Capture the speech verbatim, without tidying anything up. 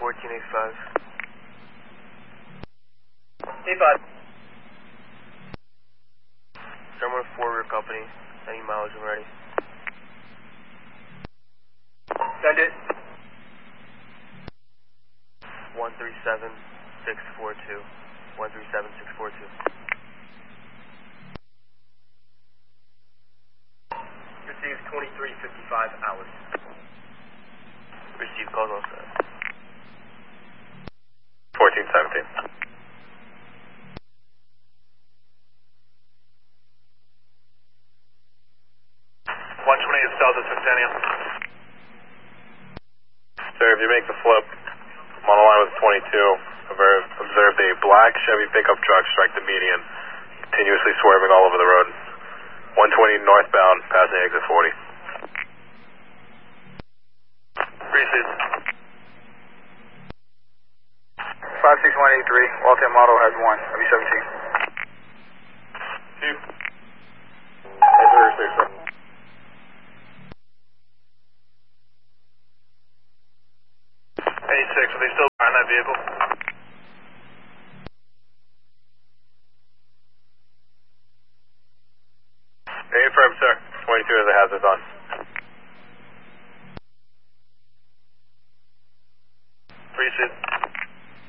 fourteen eighty-five. eighty-five. Someone four rear company, any mileage when ready. Send it. one three seven six four two. one three seven six four two. Received twenty-three fifty-five hours. Received calls all set. fourteen seventeen. one twenty-eight south of Centennial. Sir, if you make the flip, I'm on the line with twenty-two. Observe, observed a black Chevy pickup truck strike the median, continuously swerving all over the road. one twenty northbound, passing exit forty. Received. five six one eight three, Walton model has one, W seventeen. Two. eighty-six, sir. eighty-six, are they still behind that vehicle? Affirm, sir. twenty-two has a hazard on. Received.